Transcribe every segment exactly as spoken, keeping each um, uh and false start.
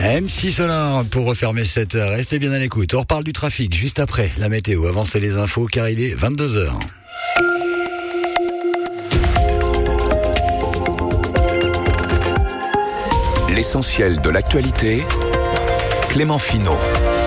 M six Solar pour refermer cette heure. Restez bien à l'écoute. On reparle du trafic juste après la météo. Avancez les infos car il est vingt-deux heures. L'essentiel de l'actualité, Clément Finot.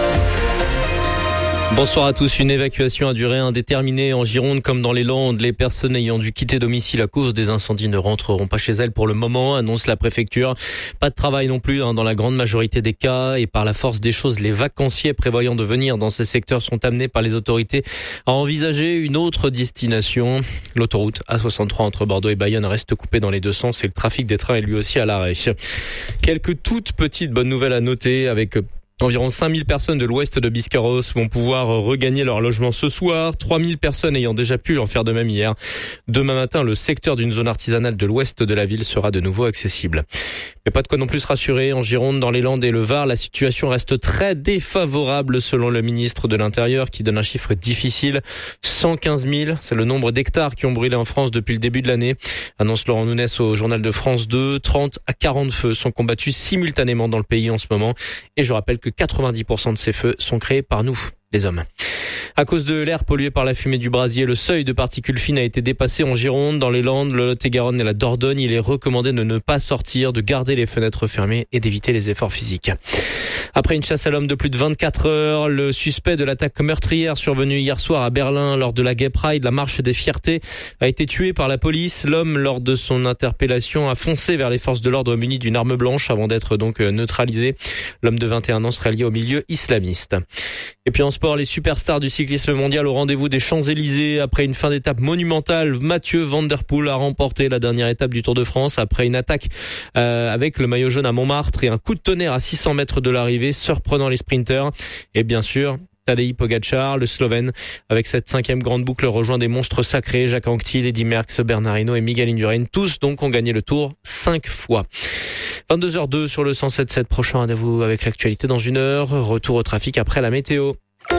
Bonsoir à tous. Une évacuation à durée indéterminée en Gironde comme dans les Landes. Les personnes ayant dû quitter domicile à cause des incendies ne rentreront pas chez elles pour le moment, annonce la préfecture. Pas de travail non plus hein, dans la grande majorité des cas et par la force des choses, les vacanciers prévoyant de venir dans ces secteurs sont amenés par les autorités à envisager une autre destination. L'autoroute A soixante-trois entre Bordeaux et Bayonne reste coupée dans les deux sens et le trafic des trains est lui aussi à l'arrêt. Quelques toutes petites bonnes nouvelles à noter avec environ cinq mille personnes de l'ouest de Biscarrosse vont pouvoir regagner leur logement ce soir. trois mille personnes ayant déjà pu en faire de même hier. Demain matin, le secteur d'une zone artisanale de l'ouest de la ville sera de nouveau accessible. Mais pas de quoi non plus se rassurer. En Gironde, dans les Landes et le Var, la situation reste très défavorable selon le ministre de l'Intérieur qui donne un chiffre difficile. cent quinze mille, c'est le nombre d'hectares qui ont brûlé en France depuis le début de l'année. Annonce Laurent Nounès au journal de France deux. trente à quarante feux sont combattus simultanément dans le pays en ce moment. Et je rappelle que quatre-vingt-dix pour cent de ces feux sont créés par nous, les hommes. À cause de l'air pollué par la fumée du brasier, le seuil de particules fines a été dépassé en Gironde, dans les Landes, le Lot-et-Garonne et la Dordogne. Il est recommandé de ne pas sortir, de garder les fenêtres fermées et d'éviter les efforts physiques. Après une chasse à l'homme de plus de vingt-quatre heures, le suspect de l'attaque meurtrière survenue hier soir à Berlin lors de la Gay Pride, la marche des fiertés, a été tué par la police. L'homme, lors de son interpellation, a foncé vers les forces de l'ordre munies d'une arme blanche avant d'être donc neutralisé. L'homme de vingt et un ans serait lié au milieu islamiste. Et puis en sport, les superstars du cyclisme mondial au rendez-vous des Champs-Élysées. Après une fin d'étape monumentale, Mathieu Van Der Poel a remporté la dernière étape du Tour de France après une attaque euh, avec le maillot jaune à Montmartre et un coup de tonnerre à six cents mètres de l'arrivée, surprenant les sprinteurs. Et bien sûr, Tadej Pogačar, le Slovène, avec cette cinquième grande boucle, rejoint des monstres sacrés, Jacques Anquetil, Eddy Merckx, Bernard Hinault et Miguel Indurain. Tous donc ont gagné le Tour cinq fois. vingt-deux heures deux sur le cent sept virgule sept. Prochain rendez-vous avec l'actualité dans une heure. Retour au trafic après la météo.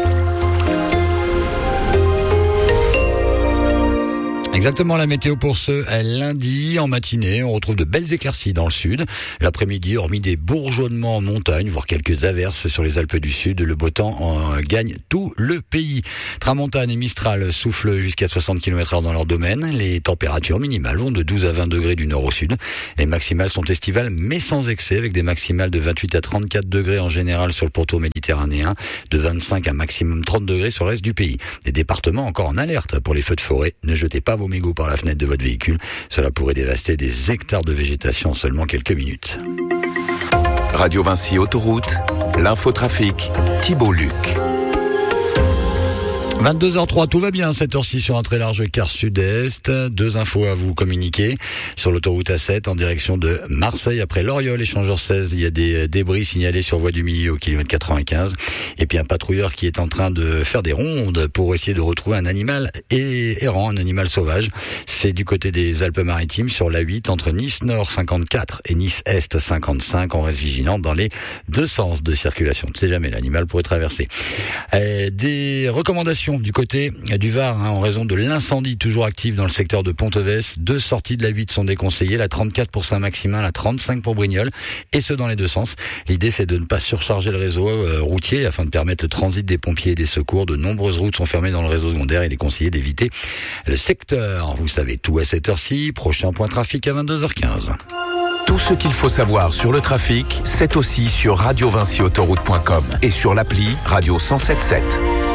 Exactement la météo pour ce lundi. En matinée, on retrouve de belles éclaircies dans le sud. L'après-midi, hormis des bourgeonnements en montagne, voire quelques averses sur les Alpes du Sud, le beau temps en gagne tout le pays. Tramontane et Mistral soufflent jusqu'à soixante kilomètres heure dans leur domaine. Les températures minimales vont de douze à vingt degrés du nord au sud. Les maximales sont estivales, mais sans excès, avec des maximales de vingt-huit à trente-quatre degrés en général sur le pourtour méditerranéen, de vingt-cinq à maximum trente degrés sur le reste du pays. Des départements encore en alerte pour les feux de forêt. Ne jetez pas vos mégots par la fenêtre de votre véhicule. Cela pourrait dévaster des hectares de végétation en seulement quelques minutes. Radio Vinci Autoroute, l'infotrafic, Thibault Luc. vingt-deux heures trois, tout va bien cette heure-ci sur un très large quart sud-est. Deux infos à vous communiquer. Sur l'autoroute A sept en direction de Marseille, après Loriol, échangeur seize, il y a des débris signalés sur voie du milieu au kilomètre quatre-vingt-quinze. Et puis un patrouilleur qui est en train de faire des rondes pour essayer de retrouver un animal errant, un animal sauvage. C'est du côté des Alpes-Maritimes sur l'A huit entre Nice-Nord cinquante-quatre et Nice-Est cinquante-cinq. On reste vigilant dans les deux sens de circulation. On ne sait jamais, l'animal pourrait traverser. Euh, des recommandations du côté du Var, hein, en raison de l'incendie toujours actif dans le secteur de Ponteves. Deux sorties de la huit sont déconseillées, la trente-quatre pour Saint-Maximin, la trente-cinq pour Brignoles, et ce dans les deux sens. L'idée, c'est de ne pas surcharger le réseau euh, routier afin de permettre le transit des pompiers et des secours. De nombreuses routes sont fermées dans le réseau secondaire. Il est conseillé d'éviter le secteur. Vous savez tout à cette heure-ci. Prochain point trafic à vingt-deux heures quinze. Tout ce qu'il faut savoir sur le trafic, c'est aussi sur radio vinci autoroute point com et sur l'appli Radio cent sept virgule sept.